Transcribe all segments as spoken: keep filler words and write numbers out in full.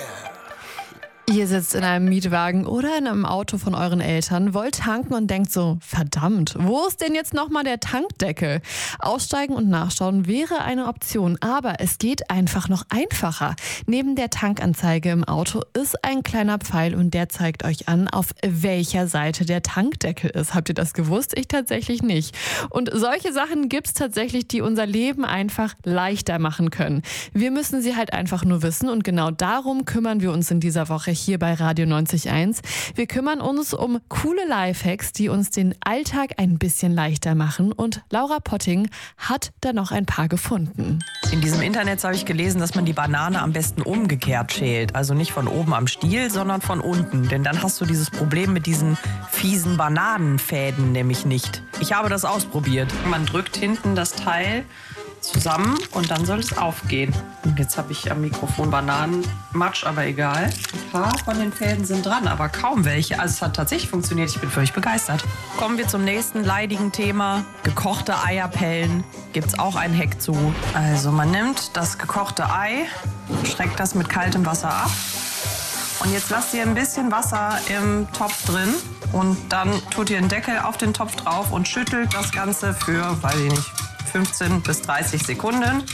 Ihr sitzt in einem Mietwagen oder in einem Auto von euren Eltern, wollt tanken und denkt so, verdammt, wo ist denn jetzt nochmal der Tankdeckel? Aussteigen und nachschauen wäre eine Option, aber es geht einfach noch einfacher. Neben der Tankanzeige im Auto ist ein kleiner Pfeil und der zeigt euch an, auf welcher Seite der Tankdeckel ist. Habt ihr das gewusst? Ich tatsächlich nicht. Und solche Sachen gibt es tatsächlich, die unser Leben einfach leichter machen können. Wir müssen sie halt einfach nur wissen und genau darum kümmern wir uns in dieser Woche hier bei Radio neunzig Komma eins. Wir kümmern uns um coole Lifehacks, die uns den Alltag ein bisschen leichter machen und Laura Potting hat da noch ein paar gefunden. In diesem Internet habe ich gelesen, dass man die Banane am besten umgekehrt schält. Also nicht von oben am Stiel, sondern von unten. Denn dann hast du dieses Problem mit diesen fiesen Bananenfäden nämlich nicht. Ich habe das ausprobiert. Man drückt hinten das Teil zusammen und dann soll es aufgehen. Und jetzt habe ich am Mikrofon Bananenmatsch, aber egal. Ein paar von den Fäden sind dran, aber kaum welche. Also es hat tatsächlich funktioniert. Ich bin völlig begeistert. Kommen wir zum nächsten leidigen Thema. Gekochte Eierpellen. Gibt es auch einen Hack zu. Also man nimmt das gekochte Ei, schreckt das mit kaltem Wasser ab. Und jetzt lasst ihr ein bisschen Wasser im Topf drin. Und dann tut ihr einen Deckel auf den Topf drauf und schüttelt das Ganze für, weiß ich nicht, fünfzehn bis dreißig Sekunden.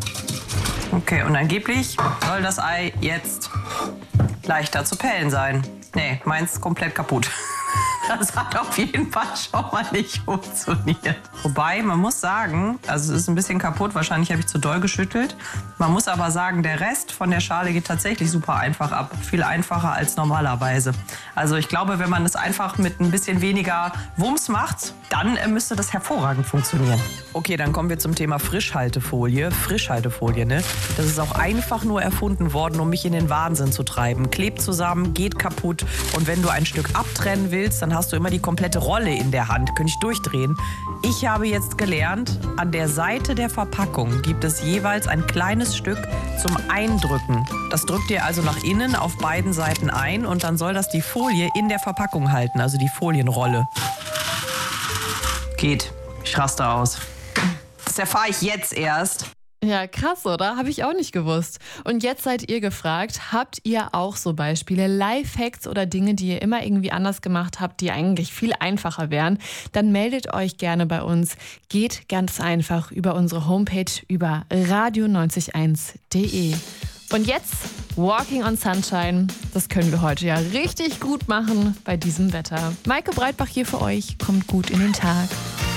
Okay, und angeblich soll das Ei jetzt leichter zu pellen sein. Nee, meins ist komplett kaputt. Das hat auf jeden Fall schon mal nicht funktioniert. Wobei, man muss sagen, also es ist ein bisschen kaputt, wahrscheinlich habe ich zu doll geschüttelt. Man muss aber sagen, der Rest von der Schale geht tatsächlich super einfach ab. Viel einfacher als normalerweise. Also ich glaube, wenn man es einfach mit ein bisschen weniger Wumms macht, dann müsste das hervorragend funktionieren. Okay, dann kommen wir zum Thema Frischhaltefolie. Frischhaltefolie, ne? Das ist auch einfach nur erfunden worden, um mich in den Wahnsinn zu treiben. Klebt zusammen, geht kaputt. Und wenn du ein Stück abtrennen willst, dann hast du immer die komplette Rolle in der Hand. Könnte ich durchdrehen. Ich habe jetzt gelernt, an der Seite der Verpackung gibt es jeweils ein kleines Stück zum Eindrücken. Das drückt ihr also nach innen auf beiden Seiten ein und dann soll das die Folie in der Verpackung halten, also die Folienrolle. Geht. Ich raste aus. Das erfahre ich jetzt erst. Ja, krass, oder? Habe ich auch nicht gewusst. Und jetzt seid ihr gefragt, habt ihr auch so Beispiele, Lifehacks oder Dinge, die ihr immer irgendwie anders gemacht habt, die eigentlich viel einfacher wären? Dann meldet euch gerne bei uns. Geht ganz einfach über unsere Homepage über radio neunzig eins punkt de. Und jetzt Walking on Sunshine. Das können wir heute ja richtig gut machen bei diesem Wetter. Maike Breitbach hier für euch. Kommt gut in den Tag.